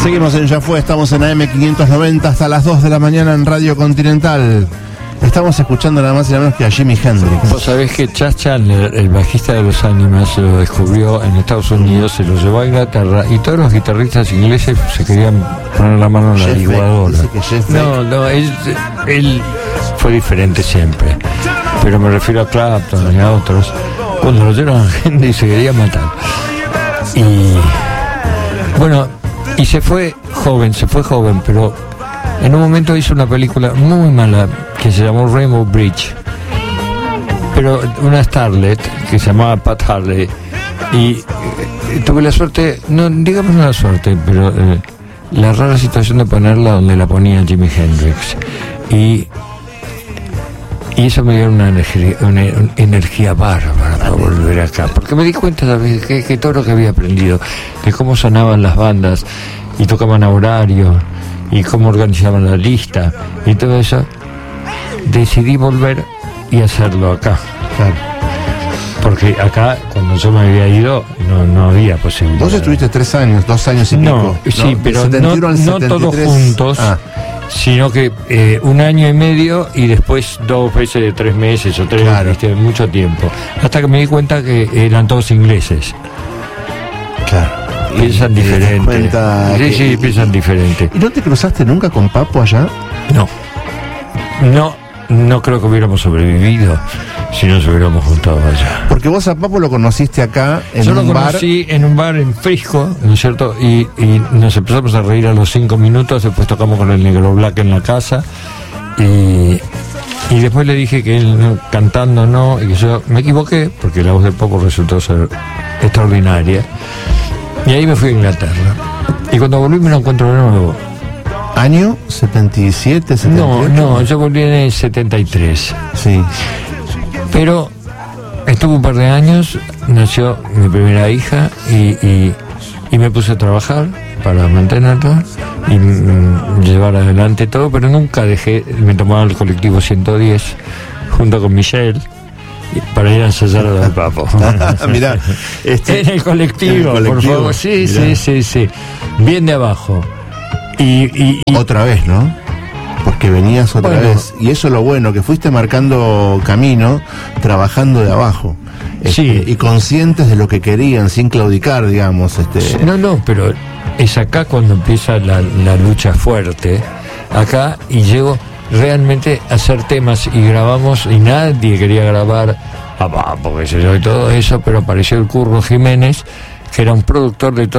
Seguimos en Ya Fue, estamos en AM590 hasta las 2 de la mañana en Radio Continental. Estamos escuchando nada más y nada menos que a Jimi Hendrix. Vos sabés que Chas Chandler, el bajista de los Animals, se lo descubrió en Estados Unidos, se lo llevó a Inglaterra y todos los guitarristas ingleses se querían poner la mano en la licuadora. No, él fue diferente siempre, pero me refiero a Clapton y a otros. Cuando lo llevaron a gente y se quería matar. Y bueno, y se fue joven, pero en un momento hizo una película muy mala que se llamó Rainbow Bridge, pero una starlet que se llamaba Pat Harley, y tuve la suerte, no digamos una suerte, pero la rara situación de ponerla donde la ponía Jimi Hendrix, y eso me dio una energía bárbara para volver acá, porque me di cuenta que todo lo que había aprendido, de cómo sonaban las bandas y tocaban a horario y cómo organizaban la lista y todo eso, decidí volver y hacerlo acá. Claro. Porque acá, cuando yo me había ido, no había posibilidad. Vos estuviste 3 años, 2 años y pico. Sí, pero no todos juntos, sino que 1 año y medio y después 2 veces de 3 meses o 3, claro. Mucho tiempo. Hasta que me di cuenta que eran todos ingleses. Claro. Piensan diferente. Sí, piensan diferente. ¿Y no te cruzaste nunca con Papo allá? No creo que hubiéramos sobrevivido si no se hubiéramos juntado allá. Porque vos a Papo lo conociste acá en Yo un bar. Yo lo conocí en un bar en Frisco, ¿no es cierto? Y nos empezamos a reír a los 5 minutos, después tocamos con el Negro Black en la casa y después le dije que él cantando no, y que yo me equivoqué porque la voz de Papo resultó ser extraordinaria. Y ahí me fui a Inglaterra. Y cuando volví me lo encuentro de nuevo. ¿Año 77, 78? No, yo volví en el 73. Sí. Pero estuve un par de años, nació mi primera hija y me puse a trabajar para mantenerla y llevar adelante todo, pero nunca dejé, me tomaba el colectivo 110 junto con Michelle para ir a ensayar a del Papo. Mirá, en el colectivo, por favor. Sí. Bien de abajo. Y otra vez, ¿no? Porque venías otra vez. Y eso es lo bueno, que fuiste marcando camino, trabajando de abajo. Sí. Y conscientes de lo que querían, sin claudicar, digamos. No, pero es acá cuando empieza la lucha fuerte. Acá, y llego realmente a hacer temas y grabamos, y nadie quería grabar a Papo, qué sé yo, y todo eso, pero apareció el Curro Jiménez, que era un productor de